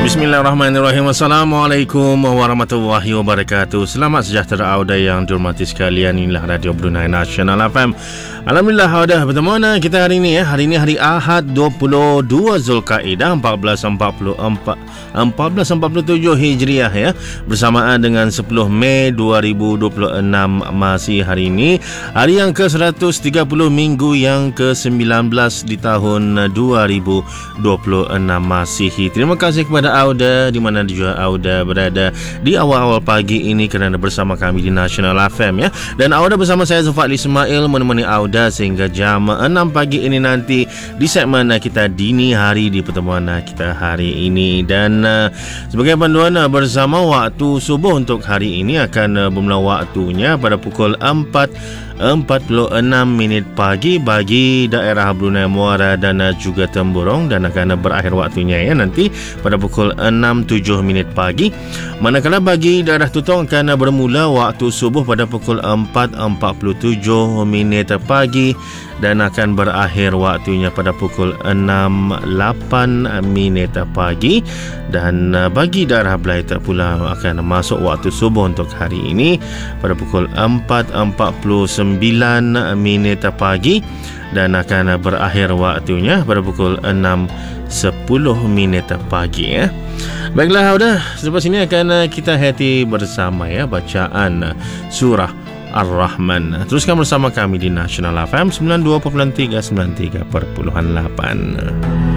Bismillahirrahmanirrahim. Assalamualaikum warahmatullahi wabarakatuh. Selamat sejahtera auda yang dihormati sekalian. Inilah Radio Brunei National FM. Alhamdulillah auda bertemu kita hari ini ya. Hari ini hari Ahad 22 Zulkaidah 1447 Hijriah ya. Bersamaan dengan 10 Mei 2026 masih hari ini. Hari yang ke-130 minggu yang ke-19 di tahun 2026 Masihi. Terima kasih kepada Auda di mana juga Auda berada di awal-awal pagi ini kerana bersama kami di National FM ya. Dan Auda bersama saya Zulfadli Ismail menemani Auda sehingga jam 6 pagi ini nanti di segmen kita dini hari di pertemuan kita hari ini. Dan sebagai panduan bersama waktu subuh untuk hari ini akan bermula waktunya pada pukul 4:46 pagi bagi daerah Brunei Muara dan juga Temburong, dan akan berakhir waktunya ya nanti pada pukul 6:07 pagi. Manakala bagi daerah Tutong akan bermula waktu subuh pada pukul 4:47 pagi dan akan berakhir waktunya pada pukul 6:08 pagi. Dan bagi daerah Belaitak pula akan masuk waktu subuh untuk hari ini pada pukul 4:49 pagi dan akan berakhir waktunya pada pukul 6:10 pagi ya. Baiklah Auda, selepas ini akan kita hati bersama ya bacaan surah Ar-Rahman. Teruskan bersama kami di National FM 92.3 93.8.